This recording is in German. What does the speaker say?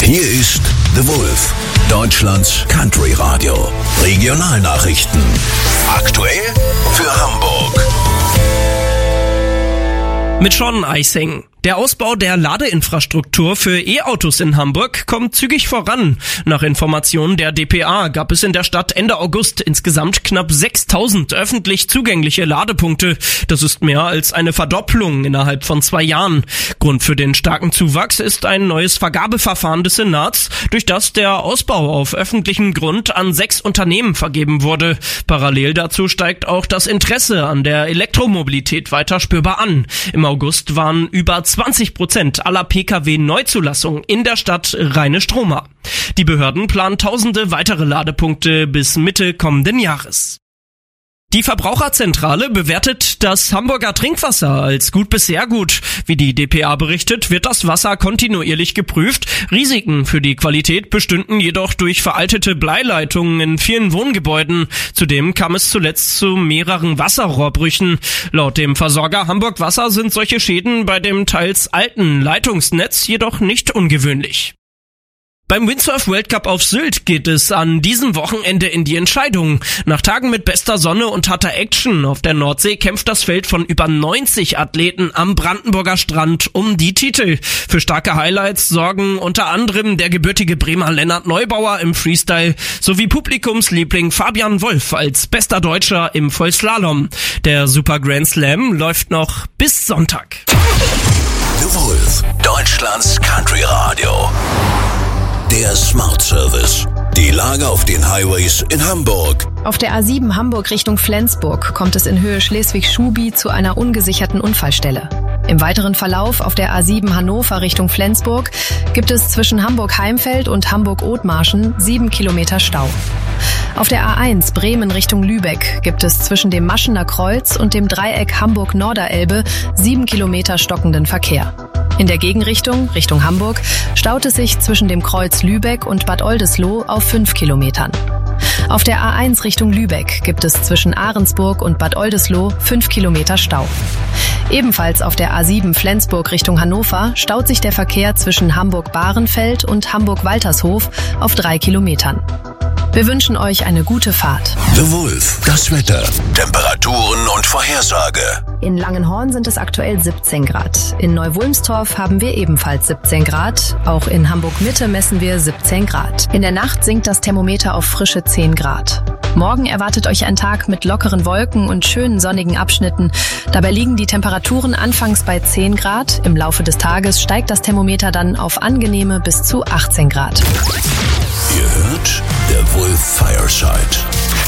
Hier ist The Wolf, Deutschlands Country Radio. Regionalnachrichten. Aktuell für Hamburg. Mit Sean Eising. Der Ausbau der Ladeinfrastruktur für E-Autos in Hamburg kommt zügig voran. Nach Informationen der dpa gab es in der Stadt Ende August insgesamt knapp 6.000 öffentlich zugängliche Ladepunkte. Das ist mehr als eine Verdopplung innerhalb von 2 Jahren. Grund für den starken Zuwachs ist ein neues Vergabeverfahren des Senats, durch das der Ausbau auf öffentlichem Grund an 6 Unternehmen vergeben wurde. Parallel dazu steigt auch das Interesse an der Elektromobilität weiter spürbar an. Im August waren über 20% aller Pkw-Neuzulassungen in der Stadt reine Stromer. Die Behörden planen tausende weitere Ladepunkte bis Mitte kommenden Jahres. Die Verbraucherzentrale bewertet das Hamburger Trinkwasser als gut bis sehr gut. Wie die dpa berichtet, wird das Wasser kontinuierlich geprüft. Risiken für die Qualität bestünden jedoch durch veraltete Bleileitungen in vielen Wohngebäuden. Zudem kam es zuletzt zu mehreren Wasserrohrbrüchen. Laut dem Versorger Hamburg Wasser sind solche Schäden bei dem teils alten Leitungsnetz jedoch nicht ungewöhnlich. Beim Windsurf-Weltcup auf Sylt geht es an diesem Wochenende in die Entscheidung. Nach Tagen mit bester Sonne und harter Action auf der Nordsee kämpft das Feld von über 90 Athleten am Brandenburger Strand um die Titel. Für starke Highlights sorgen unter anderem der gebürtige Bremer Lennart Neubauer im Freestyle sowie Publikumsliebling Fabian Wolf als bester Deutscher im Vollslalom. Der Super Grand Slam läuft noch bis Sonntag. The Wolf, Deutschlands Country Radio. Der Smart Service. Die Lage auf den Highways in Hamburg. Auf der A7 Hamburg Richtung Flensburg kommt es in Höhe Schleswig-Schubi zu einer ungesicherten Unfallstelle. Im weiteren Verlauf auf der A7 Hannover Richtung Flensburg gibt es zwischen Hamburg-Heimfeld und Hamburg-Othmarschen 7 Kilometer Stau. Auf der A1 Bremen Richtung Lübeck gibt es zwischen dem Maschener Kreuz und dem Dreieck Hamburg-Norderelbe 7 Kilometer stockenden Verkehr. In der Gegenrichtung, Richtung Hamburg, staut es sich zwischen dem Kreuz Lübeck und Bad Oldesloe auf 5 Kilometern. Auf der A1 Richtung Lübeck gibt es zwischen Ahrensburg und Bad Oldesloe 5 Kilometer Stau. Ebenfalls auf der A7 Flensburg Richtung Hannover staut sich der Verkehr zwischen Hamburg-Bahrenfeld und Hamburg-Waltershof auf 3 Kilometern. Wir wünschen euch eine gute Fahrt. The Wolf, das Wetter, Temperaturen und Vorhersage. In Langenhorn sind es aktuell 17 Grad. In Neu-Wulmstorf haben wir ebenfalls 17 Grad. Auch in Hamburg-Mitte messen wir 17 Grad. In der Nacht sinkt das Thermometer auf frische 10 Grad. Morgen erwartet euch ein Tag mit lockeren Wolken und schönen sonnigen Abschnitten. Dabei liegen die Temperaturen anfangs bei 10 Grad. Im Laufe des Tages steigt das Thermometer dann auf angenehme bis zu 18 Grad. Ihr hört der Wolf Fireside.